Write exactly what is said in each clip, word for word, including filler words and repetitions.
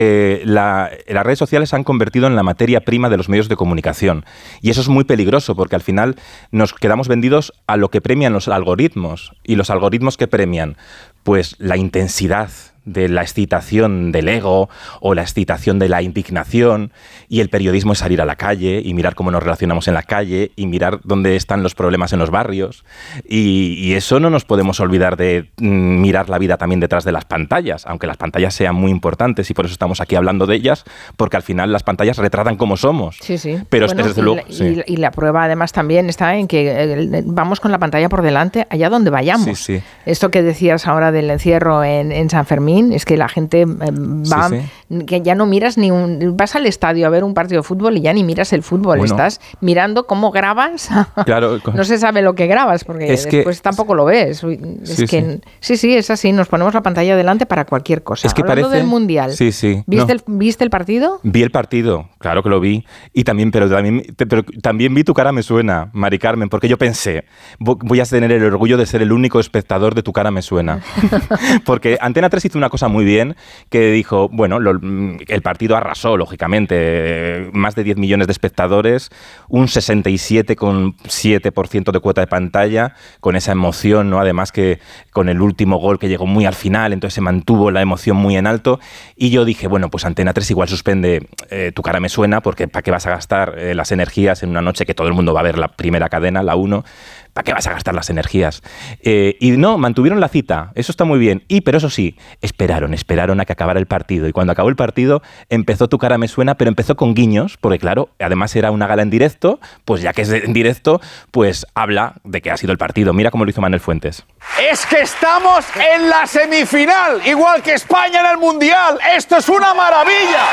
Eh, la, las redes sociales se han convertido en la materia prima de los medios de comunicación y eso es muy peligroso porque al final nos quedamos vendidos a lo que premian los algoritmos y los algoritmos que premian pues la intensidad de la excitación del ego o la excitación de la indignación, y el periodismo es salir a la calle y mirar cómo nos relacionamos en la calle y mirar dónde están los problemas en los barrios, y, y eso no nos podemos olvidar de mm, mirar la vida también detrás de las pantallas, aunque las pantallas sean muy importantes y por eso estamos aquí hablando de ellas, porque al final las pantallas retratan cómo somos. Sí, sí. Pero bueno, desde y, luego, la, sí. y, y la prueba además también está en que eh, vamos con la pantalla por delante allá donde vayamos. Sí, sí. Esto que decías ahora del encierro en, en San Fermín, es que la gente eh, va, sí, sí. que ya no miras ni un, vas al estadio a ver un partido de fútbol y ya ni miras el fútbol, bueno, estás mirando cómo grabas. Claro, no se sabe lo que grabas porque es después que, tampoco lo ves. Es sí, que, sí. sí, sí, es así, nos ponemos la pantalla delante para cualquier cosa. Es que Hablando parece, del Mundial, sí, sí, ¿viste, no. el, ¿viste el partido? Vi el partido, claro que lo vi, y también, pero también, pero también vi Tu cara me suena, Mari Carmen, porque yo pensé, voy a tener el orgullo de ser el único espectador de Tu cara me suena. Porque Antena tres hizo una cosa muy bien, que dijo, bueno, lo, el partido arrasó, lógicamente, más de diez millones de espectadores, un sesenta y siete coma siete por ciento de cuota de pantalla, con esa emoción, ¿no? Además que con el último gol que llegó muy al final, entonces se mantuvo la emoción muy en alto, y yo dije, bueno, pues Antena tres igual suspende eh, Tu cara me suena, porque ¿para qué vas a gastar eh, las energías en una noche que todo el mundo va a ver la primera cadena, la uno? ¿Para qué vas a gastar las energías? Eh, y no, mantuvieron la cita, eso está muy bien. Y, pero eso sí, esperaron, esperaron a que acabara el partido. Y cuando acabó el partido, empezó Tu cara me suena, pero empezó con guiños, porque claro, además era una gala en directo, pues ya que es en directo, pues habla de que ha sido el partido. Mira cómo lo hizo Manuel Fuentes. Es que estamos en la semifinal, igual que España en el Mundial. ¡Esto es una maravilla!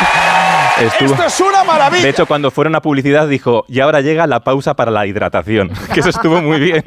Estuvo, ¡Esto es una maravilla! De hecho, cuando fueron a publicidad dijo, y ahora llega la pausa para la hidratación, que eso estuvo muy bien.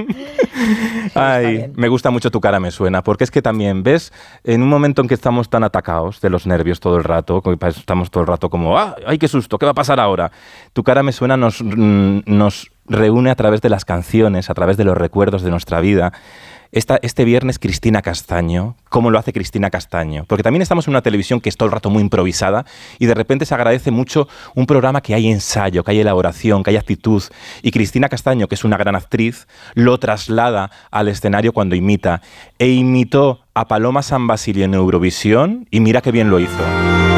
Ay, me gusta mucho Tu cara me suena, porque es que también, ¿ves? En un momento en que estamos tan atacados de los nervios todo el rato, estamos todo el rato como, ¡ah, ay, qué susto! ¿Qué va a pasar ahora? Tu cara me suena nos, nos reúne a través de las canciones, a través de los recuerdos de nuestra vida. Esta, este viernes Cristina Castaño, ¿cómo lo hace Cristina Castaño? Porque también estamos en una televisión que es todo el rato muy improvisada y de repente se agradece mucho un programa que hay ensayo, que hay elaboración, que hay actitud. Y Cristina Castaño, que es una gran actriz, lo traslada al escenario cuando imita. E imitó a Paloma San Basilio en Eurovisión y mira qué bien lo hizo.